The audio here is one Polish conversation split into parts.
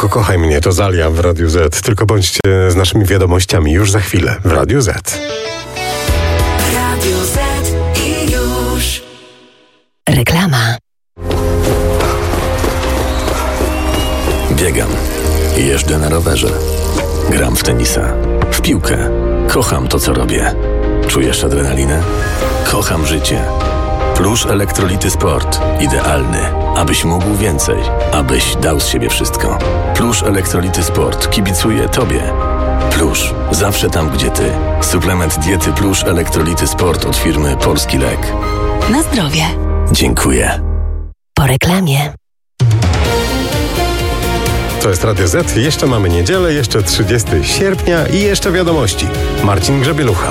Kochaj mnie, to Zalia w Radiu Z. Tylko bądźcie z naszymi wiadomościami już za chwilę w Radiu Z. Radio Z i już. Reklama. Biegam. Jeżdżę na rowerze. Gram w tenisa. W piłkę. Kocham to, co robię. Czujesz adrenalinę? Kocham życie. Plusz Elektrolity Sport. Idealny. Abyś mógł więcej. Abyś dał z siebie wszystko. Plusz Elektrolity Sport kibicuje Tobie. Plusz. Zawsze tam, gdzie Ty. Suplement diety Plusz Elektrolity Sport od firmy Polski Lek. Na zdrowie. Dziękuję. Po reklamie. To jest Radio Z. Jeszcze mamy niedzielę, jeszcze 30 sierpnia i jeszcze wiadomości. Marcin Grzebielucha.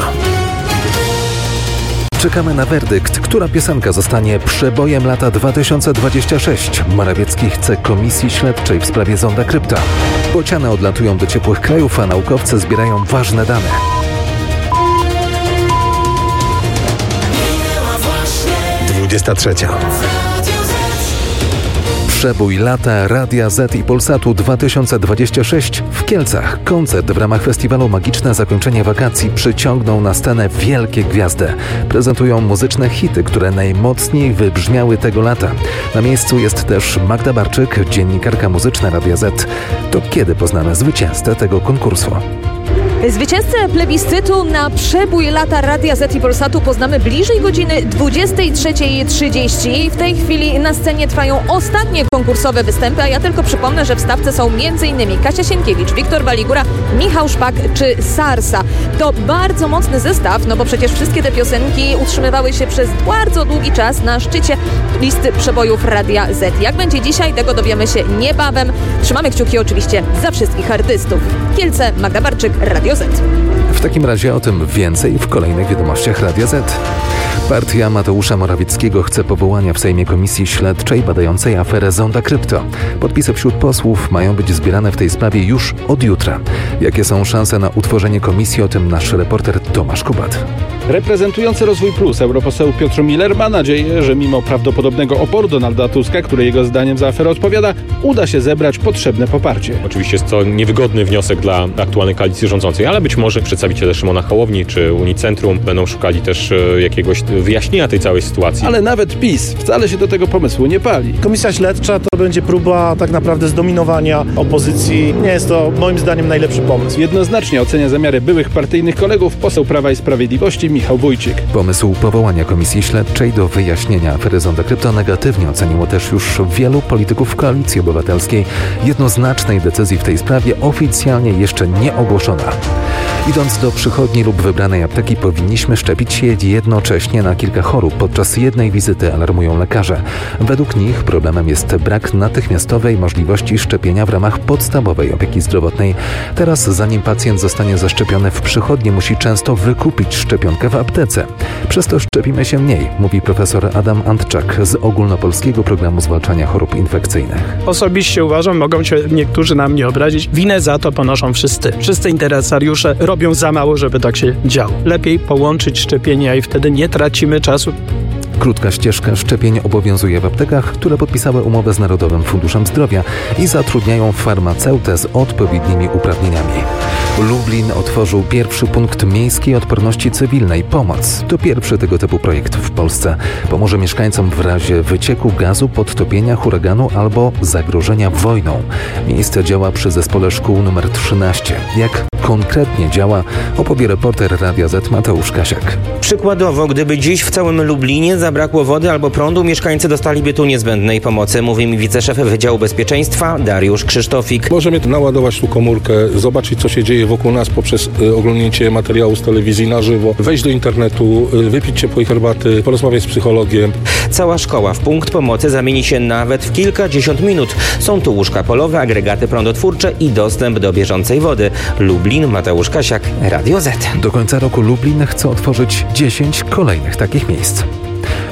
Czekamy na werdykt, która piosenka zostanie przebojem lata 2026. Morawiecki chce komisji śledczej w sprawie zonda Krypta. Bociany odlatują do ciepłych krajów, a naukowcy zbierają ważne dane. Minęła 23. Przebój lata Radia Z i Polsatu 2026 w Kielcach. Koncert w ramach festiwalu Magiczne Zakończenie Wakacji przyciągnął na scenę wielkie gwiazdy. Prezentują muzyczne hity, które najmocniej wybrzmiały tego lata. Na miejscu jest też Magda Barczyk, dziennikarka muzyczna Radia Z. To kiedy poznamy zwycięzcę tego konkursu? Zwycięzcę plebiscytu na przebój lata Radia Z i Polsatu poznamy bliżej godziny 23:30. W tej chwili na scenie trwają ostatnie konkursowe występy, a ja tylko przypomnę, że w stawce są m.in. Kasia Sienkiewicz, Wiktor Waligura, Michał Szpak czy Sarsa. To bardzo mocny zestaw, no bo przecież wszystkie te piosenki utrzymywały się przez bardzo długi czas na szczycie listy przebojów Radia Z. Jak będzie dzisiaj, tego dowiemy się niebawem. Trzymamy kciuki oczywiście za wszystkich artystów. Kielce, Magda Barczyk, Radio Z. W takim razie o tym więcej w kolejnych wiadomościach Radia Z. Partia Mateusza Morawieckiego chce powołania w Sejmie komisji śledczej badającej aferę zonda Krypto. Podpisy wśród posłów mają być zbierane w tej sprawie już od jutra. Jakie są szanse na utworzenie komisji? O tym nasz reporter Tomasz Kubat. Reprezentujący Rozwój Plus europoseł Piotr Miller ma nadzieję, że mimo prawdopodobnego oporu Donalda Tuska, który jego zdaniem za aferę odpowiada, uda się zebrać potrzebne poparcie. Oczywiście jest to niewygodny wniosek dla aktualnej koalicji rządzącej, ale być może przedstawiciele Szymona Hołowni czy Unicentrum będą szukali też jakiegoś wyjaśnienia tej całej sytuacji. Ale nawet PiS wcale się do tego pomysłu nie pali. Komisja śledcza to będzie próba tak naprawdę zdominowania opozycji. Nie jest to moim zdaniem najlepszy pomysł. Jednoznacznie ocenia zamiary byłych partyjnych kolegów poseł Prawa i Sprawiedliwości Michał Wójcik. Pomysł powołania komisji śledczej do wyjaśnienia afery zonda Krypto negatywnie oceniło też już wielu polityków Koalicji Obywatelskiej. Jednoznacznej decyzji w tej sprawie oficjalnie jeszcze nie ogłoszona. Idąc do przychodni lub wybranej apteki, powinniśmy szczepić się jednocześnie na kilka chorób. Podczas jednej wizyty, alarmują lekarze. Według nich problemem jest brak natychmiastowej możliwości szczepienia w ramach podstawowej opieki zdrowotnej. Teraz, zanim pacjent zostanie zaszczepiony w przychodni, musi często wykupić szczepionkę w aptece. Przez to szczepimy się mniej, mówi profesor Adam Antczak z Ogólnopolskiego Programu Zwalczania Chorób Infekcyjnych. Osobiście uważam, mogą się niektórzy na mnie obrazić. Winę za to ponoszą wszyscy. Wszyscy interesariusze robią za mało, żeby tak się działo. Lepiej połączyć szczepienia i wtedy nie tracimy czasu. Krótka ścieżka szczepień obowiązuje w aptekach, które podpisały umowę z Narodowym Funduszem Zdrowia i zatrudniają farmaceutę z odpowiednimi uprawnieniami. Lublin otworzył pierwszy punkt miejskiej odporności cywilnej Pomoc. To pierwszy tego typu projekt w Polsce. Pomoże mieszkańcom w razie wycieku gazu, podtopienia, huraganu albo zagrożenia wojną. Miejsce działa przy zespole szkół nr 13. Jak konkretnie działa, opowie reporter Radia Z Mateusz Kasiak. Przykładowo, gdyby dziś w całym Lublinie zabrakło wody albo prądu, mieszkańcy dostaliby tu niezbędnej pomocy, mówi mi wiceszef Wydziału Bezpieczeństwa Dariusz Krzysztofik. Możemy naładować tu komórkę, zobaczyć, co się dzieje wokół nas poprzez oglądnięcie materiału z telewizji na żywo, wejść do internetu, wypić ciepłej herbaty, porozmawiać z psychologiem. Cała szkoła w punkt pomocy zamieni się nawet w kilkadziesiąt minut. Są tu łóżka polowe, agregaty prądotwórcze i dostęp do bieżącej wody. Lublin, Mateusz Kasiak, Radio Z. Do końca roku Lublin chce otworzyć 10 kolejnych takich miejsc.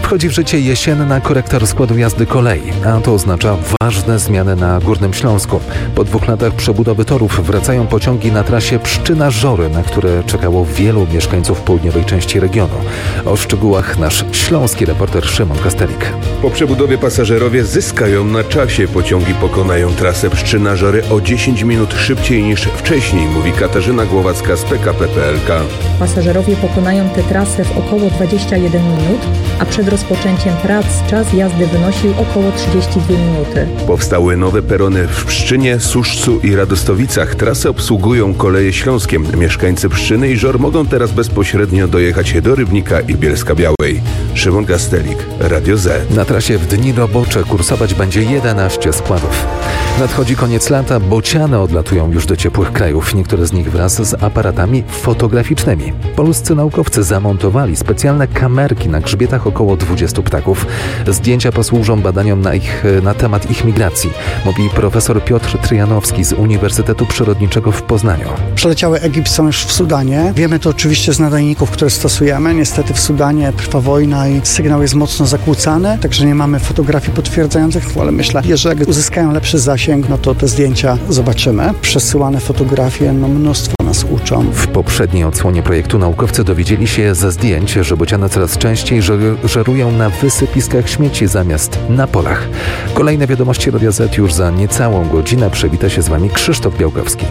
Wchodzi w życie jesienna korekta rozkładu jazdy kolei, a to oznacza ważne zmiany na Górnym Śląsku. Po 2 latach przebudowy torów wracają pociągi na trasie Pszczyna-Żory, na które czekało wielu mieszkańców południowej części regionu. O szczegółach nasz śląski reporter Szymon Kastelik. Po przebudowie pasażerowie zyskają na czasie. Pociągi pokonają trasę Pszczyna-Żory o 10 minut szybciej niż wcześniej, mówi Katarzyna Głowacka z PKP PLK. Pasażerowie pokonają tę trasę w około 21 minut, a przed rozpoczęciem prac czas jazdy wynosił około 32 minuty. Powstały nowe perony w Pszczynie, Suszcu i Radostowicach. Trasę obsługują Koleje Śląskie. Mieszkańcy Pszczyny i Żor mogą teraz bezpośrednio dojechać do Rybnika i Bielska-Białej. Szymon Kastelik, Radio Z. Na trasie w dni robocze kursować będzie 11 składów. Nadchodzi koniec lata, bociany odlatują już do ciepłych krajów. Niektóre z nich wraz z aparatami fotograficznymi. Polscy naukowcy zamontowali specjalne kamerki na grzbietach około 20 ptaków. Zdjęcia posłużą badaniom na temat ich migracji, mówi profesor Piotr Tryjanowski z Uniwersytetu Przyrodniczego w Poznaniu. Przeleciały Egipt, są już w Sudanie. Wiemy to oczywiście z nadajników, które stosujemy. Niestety w Sudanie trwa wojna i sygnał jest mocno zakłócany, także nie mamy fotografii potwierdzających, ale myślę, że jak uzyskają lepszy zasięg, no to te zdjęcia zobaczymy. Przesyłane fotografie, mnóstwo nas uczą. W poprzedniej odsłonie projektu naukowcy dowiedzieli się ze zdjęć, że bociany coraz częściej żerują na wysypiskach śmieci zamiast na polach. Kolejne wiadomości Radia Z już za niecałą godzinę. Przywita się z Wami Krzysztof Białkowski.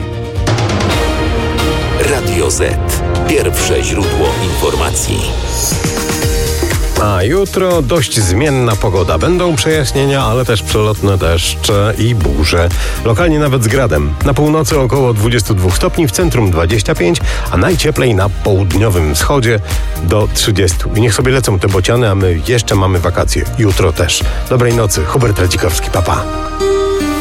Radio Z. Pierwsze źródło informacji. A jutro dość zmienna pogoda. Będą przejaśnienia, ale też przelotne deszcze i burze. Lokalnie nawet z gradem. Na północy około 22 stopni, w centrum 25, a najcieplej na południowym wschodzie do 30. I niech sobie lecą te bociany, a my jeszcze mamy wakacje. Jutro też. Dobrej nocy. Hubert Radzikowski. Pa, pa.